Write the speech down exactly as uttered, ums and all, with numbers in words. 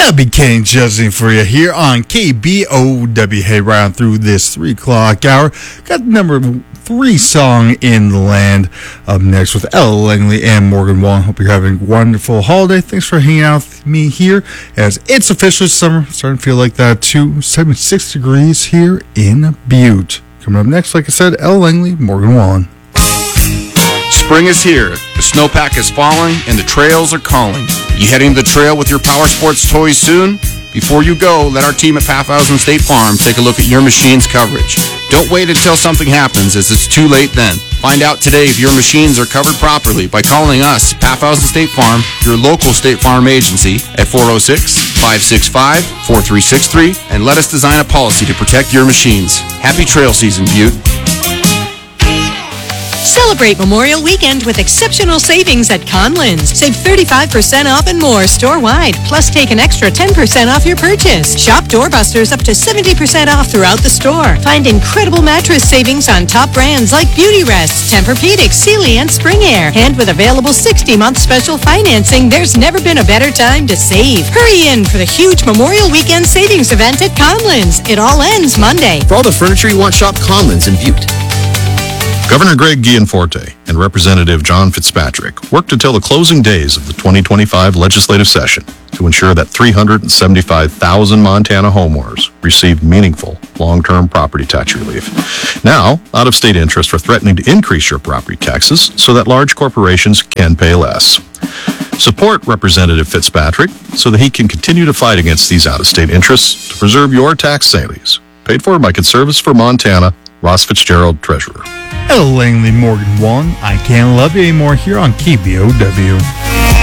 That'll be Kenny Judging for you here on K B O W. Hey, right on through this three o'clock hour. Got the number three song in the land up next with Ella Langley and Morgan Wallen. Hope you're having a wonderful holiday. Thanks for hanging out with me here as it's officially summer. Starting to feel like that too. seventy-six degrees here in Butte. Coming up next, like I said, Ella Langley, Morgan Wallen. Spring is here, the snowpack is falling, and the trails are calling. You heading to the trail with your power sports toys soon? Before you go, let our team at Pathausen State Farm take a look at your machine's coverage. Don't wait until something happens, as it's too late then. Find out today if your machines are covered properly by calling us, Pathausen State Farm, your local State Farm agency, at four oh six, five six five, four three six three, and let us design a policy to protect your machines. Happy trail season, Butte. Celebrate Memorial Weekend with exceptional savings at Conlins. Save thirty-five percent off and more store-wide, plus take an extra ten percent off your purchase. Shop doorbusters up to seventy percent off throughout the store. Find incredible mattress savings on top brands like Beautyrest, Tempur-Pedic, Sealy, and Spring Air. And with available sixty-month special financing, there's never been a better time to save. Hurry in for the huge Memorial Weekend savings event at Conlins. It all ends Monday. For all the furniture you want, shop Conlins in Butte. Governor Greg Gianforte and Representative John Fitzpatrick worked until the closing days of the twenty twenty-five legislative session to ensure that three hundred seventy-five thousand Montana homeowners received meaningful long-term property tax relief. Now, out-of-state interests are threatening to increase your property taxes so that large corporations can pay less. Support Representative Fitzpatrick so that he can continue to fight against these out-of-state interests to preserve your tax savings. Paid for by Conservatives for Montana, Ross Fitzgerald, Treasurer. Ella Langley, Morgan Wallen. I Can't Love You Anymore here on K B O W.